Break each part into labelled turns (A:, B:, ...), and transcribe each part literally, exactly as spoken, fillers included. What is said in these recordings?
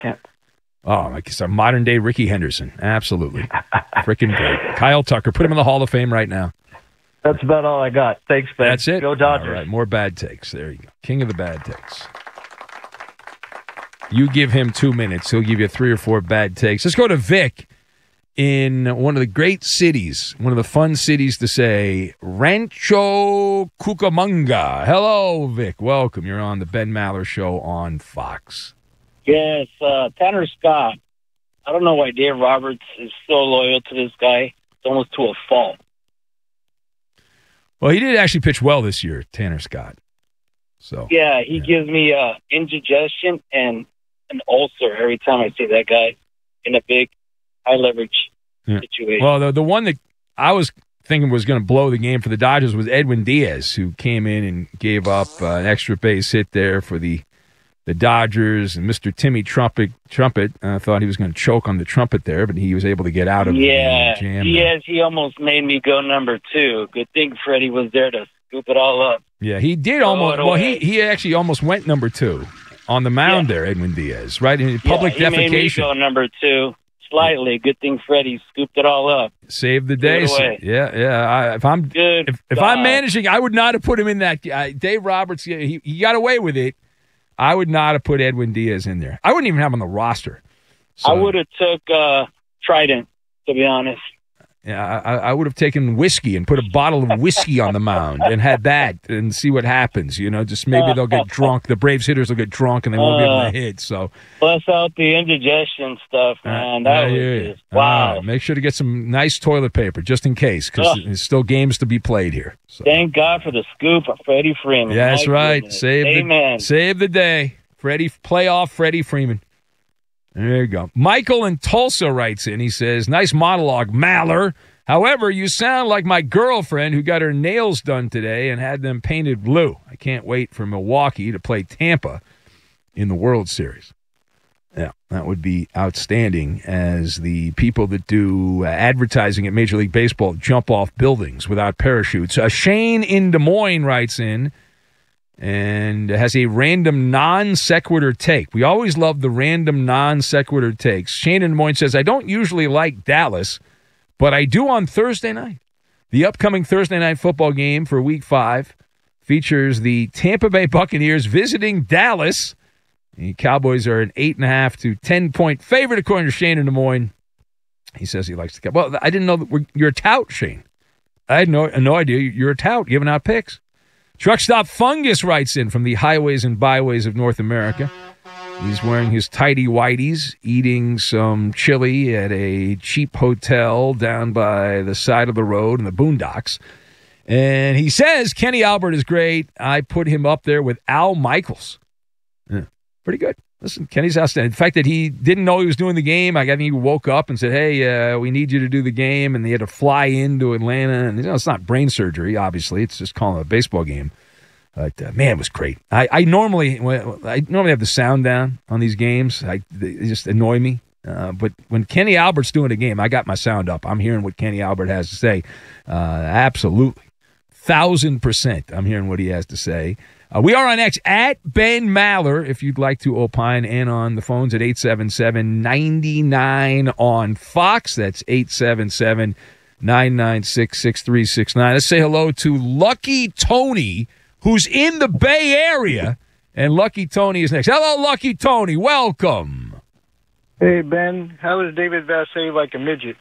A: Can't.
B: Oh, like it's a modern day Ricky Henderson. Absolutely. Freaking great. Kyle Tucker, put him in the Hall of Fame right now.
A: That's about all I got. Thanks, Ben.
B: That's it?
A: Go Dodgers.
B: All right, more bad takes. There you go. King of the bad takes. You give him two minutes, he'll give you three or four bad takes. Let's go to Vic in one of the great cities, one of the fun cities to say, Rancho Cucamonga. Hello, Vic. Welcome. You're on the Ben Maller Show on Fox.
C: Yes, uh, Tanner Scott. I don't know why Dave Roberts is so loyal to this guy. It's almost to a fault.
B: Well, he did actually pitch well this year, Tanner Scott. So
C: yeah, he
B: yeah.
C: gives me uh, indigestion and an ulcer every time I see that guy in a big high leverage
B: yeah.
C: situation.
B: Well, the the one that I was thinking was going to blow the game for the Dodgers was Edwin Diaz, who came in and gave up uh, an extra base hit there for the the Dodgers. And Mister Timmy Trumpet Trumpet uh, thought he was going to choke on the trumpet there, but he was able to get out of
C: yeah,
B: the jam.
C: Yes, he almost made me go number two. Good thing Freddie was there to scoop it all up.
B: Yeah, he did almost. Well, he he actually almost went number two on the mound yeah. there, Edwin Diaz, right? In public
C: yeah, he
B: defecation.
C: Made me go number two slightly. Good thing Freddie scooped it all up.
B: Saved the day. So, yeah, yeah. I, if I'm
C: Good
B: if, if I'm managing, I would not have put him in that. Uh, Dave Roberts, he he got away with it. I would not have put Edwin Diaz in there. I wouldn't even have him on the roster. So,
C: I would have took uh, Trident, to be honest.
B: Yeah, I, I would have taken whiskey and put a bottle of whiskey on the mound and had that and see what happens. You know, just maybe they'll get drunk. The Braves hitters will get drunk and they won't uh, be able to hit. So
C: plus out the indigestion stuff, man. That
B: uh,
C: was
B: yeah,
C: just, wow.
B: Right. Make sure to get some nice toilet paper just in case, because uh, there's still games to be played here. So.
C: Thank God for the scoop of Freddie Freeman.
B: Yeah, that's
C: My
B: right.
C: goodness.
B: Save
C: Amen.
B: the save the day. Freddie playoff Freddie Freeman. There you go. Michael in Tulsa writes in. He says, "Nice monologue, Maller. However, you sound like my girlfriend who got her nails done today and had them painted blue. I can't wait for Milwaukee to play Tampa in the World Series." Yeah, that would be outstanding as the people that do uh, advertising at Major League Baseball jump off buildings without parachutes. Uh, Shane in Des Moines writes in and has a random non-sequitur take. We always love the random non-sequitur takes. Shane in Des Moines says, "I don't usually like Dallas, but I do on Thursday night. The upcoming Thursday night football game for Week five features the Tampa Bay Buccaneers visiting Dallas. The Cowboys are an eight and a half to ten-point favorite, according to Shane in Des Moines." He says he likes the Cowboys. Well, I didn't know that we're, you're a tout, Shane. I had no, no idea you're a tout giving out picks. Truck Stop Fungus writes in from the highways and byways of North America. He's wearing his tidy whities, eating some chili at a cheap hotel down by the side of the road in the boondocks. And he says, Kenny Albert is great. I put him up there with Al Michaels. Yeah, pretty good. Listen, Kenny's outstanding. The fact that he didn't know he was doing the game, I think he woke up and said, hey, uh, we need you to do the game, and they had to fly into Atlanta. And you know, it's not brain surgery, obviously. It's just calling it a baseball game. But, uh, man, it was great. I, I normally I normally have the sound down on these games. I, they just annoy me. Uh, but when Kenny Albert's doing a game, I got my sound up. I'm hearing what Kenny Albert has to say. Uh, absolutely. Thousand percent I'm hearing what he has to say. Uh, we are on X at Ben Maller if you'd like to opine, and on the phones at eight seven seven, nine nine on Fox. That's eight seven seven, nine nine six, six three six nine. Let's say hello to Lucky Tony, who's in the Bay Area, and Lucky Tony is next. Hello, Lucky Tony. Welcome.
D: Hey, Ben. How is David Vassay like a midget?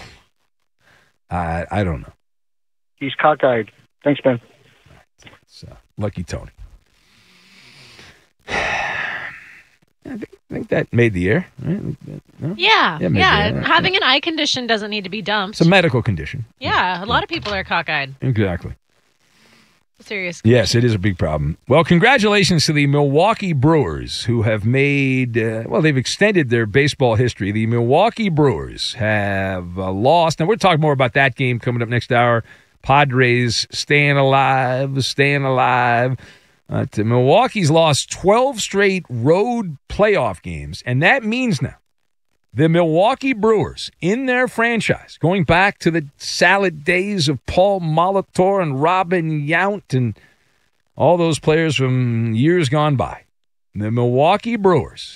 B: I I don't know.
D: He's cockeyed. Thanks, Ben.
B: So, Lucky Tony. I think, I think that made the air. Right? No?
E: Yeah, yeah.
B: yeah.
E: Right. Having an eye condition doesn't need to be dumped.
B: It's a medical condition.
E: Yeah, a lot of people are cockeyed.
B: Exactly.
E: Serious.
B: Yes, it is a big problem. Well, congratulations to the Milwaukee Brewers, who have made, uh, well, they've extended their baseball history. The Milwaukee Brewers have uh, lost. Now, we'll talk more about that game coming up next hour. Padres staying alive, staying alive. Uh, to Milwaukee's lost twelve straight road playoff games, and that means now the Milwaukee Brewers, in their franchise, going back to the salad days of Paul Molitor and Robin Yount and all those players from years gone by, the Milwaukee Brewers,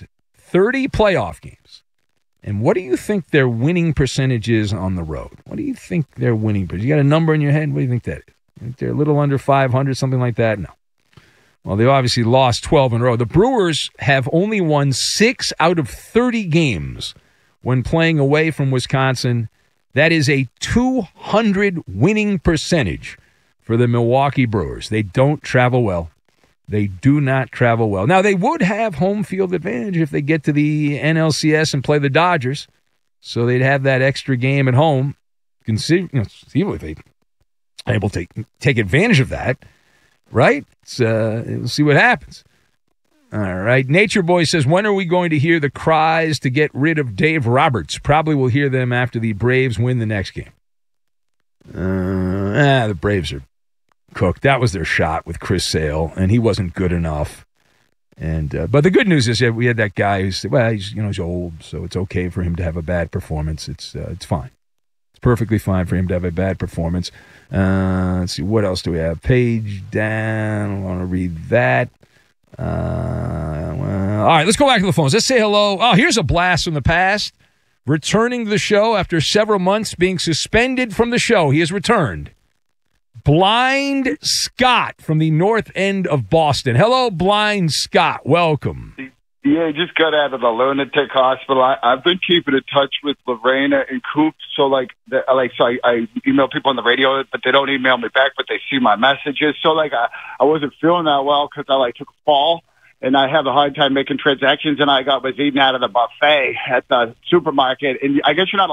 B: thirty playoff games. And what do you think their winning percentage is on the road? What do you think their winning percentage? You got a number in your head? What do you think that is? You think they're a little under five hundred, something like that? No. Well, they obviously lost twelve in a row. The Brewers have only won six out of thirty games when playing away from Wisconsin. That is a two hundred winning percentage for the Milwaukee Brewers. They don't travel well. They do not travel well. Now, they would have home field advantage if they get to the N L C S and play the Dodgers. So they'd have that extra game at home. Consider, you know, see if they're able to take, take advantage of that. Right? It's, uh, we'll see what happens. All right. Nature Boy says, when are we going to hear the cries to get rid of Dave Roberts? Probably we'll hear them after the Braves win the next game. Uh, ah, the Braves are cooked. That was their shot with Chris Sale, and he wasn't good enough. And uh, but the good news is that we had that guy who said, well, he's, you know, he's old, so it's okay for him to have a bad performance. It's uh, it's fine. It's perfectly fine for him to have a bad performance. Uh, let's see, what else do we have? Page down. I want to read that. Uh, well, all right, let's go back to the phones. Let's say hello. Oh, here's a blast from the past. Returning to the show after several months being suspended from the show. He has returned. Blind Scott from the north end of Boston. Hello, Blind Scott. Welcome.
F: Yeah, I just got out of the lunatic hospital. I, I've been keeping in touch with Lorena and Coop. So, like, the, like, so I, I email people on the radio, but they don't email me back, but they see my messages. So, like, I, I wasn't feeling that well because I, like, took a fall, and I have a hard time making transactions, and I got was eating out of the buffet at the supermarket. And I guess you're not